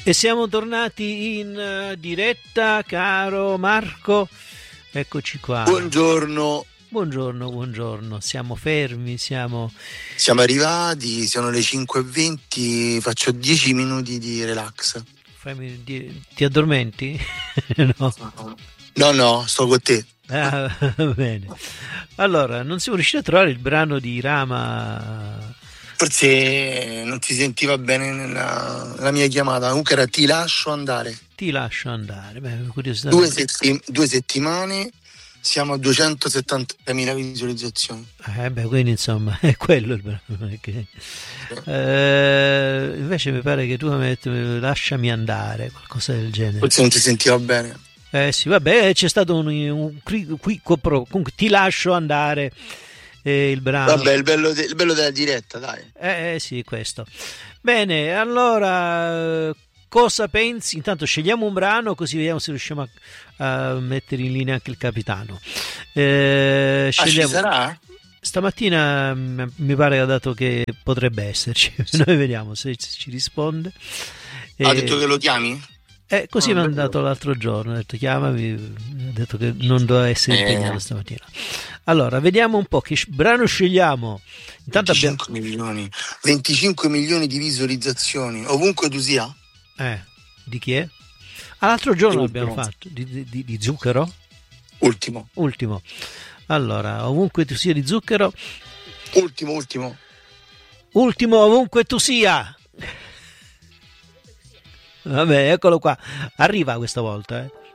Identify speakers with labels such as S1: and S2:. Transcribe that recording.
S1: E siamo tornati in diretta, caro Marco. Eccoci qua.
S2: Buongiorno.
S1: Buongiorno. Siamo fermi, siamo
S2: arrivati, sono le 5:20, faccio 10 minuti di relax.
S1: Ti addormenti?
S2: No, sto con te.
S1: Ah, bene. Allora, non siamo riusciti a trovare il brano di Rama.
S2: Forse non ti sentiva bene nella mia chiamata. Comunque era Ti lascio andare.
S1: Ti lascio andare. Beh, curiosità.
S2: 2 settimane, siamo a 270.000 visualizzazioni.
S1: Quindi insomma è quello il brano. Invece mi pare che tu mi hai detto lasciami andare, qualcosa del genere.
S2: Forse non ti sentiva bene.
S1: Sì, vabbè, c'è stato un comunque Ti lascio andare. Il brano.
S2: Vabbè, il bello della diretta, dai.
S1: Sì, questo. Bene, allora cosa pensi? Intanto scegliamo un brano così vediamo se riusciamo a mettere in linea anche il capitano.
S2: Ci sarà?
S1: Stamattina mi pare che ha dato che potrebbe esserci. Noi vediamo se ci risponde.
S2: Ha detto che lo chiami?
S1: Così mi ha mandato l'altro giorno, ha detto chiamami, ha detto che non doveva essere impegnato stamattina. Allora, vediamo un po' che brano scegliamo. Intanto
S2: 25 milioni di visualizzazioni, ovunque tu sia.
S1: Di chi è? L'altro giorno l'abbiamo fatto, di Zucchero?
S2: Ultimo.
S1: Allora, ovunque tu sia di Zucchero.
S2: Ultimo,
S1: ovunque tu sia. Vabbè, eccolo qua. Arriva questa volta,